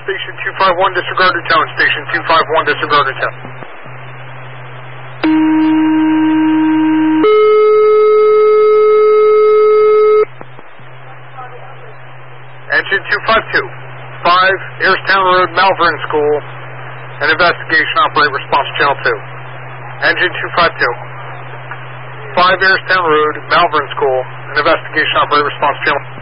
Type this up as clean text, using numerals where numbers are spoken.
Station 251, disregard your tone. Station 251, disregard your tone. Engine 252, 5 Ayerstown Road, Malvern School. An investigation, operate response channel 2. Engine 252, 5 Ayerstown Road, Malvern School. An investigation, operate response channel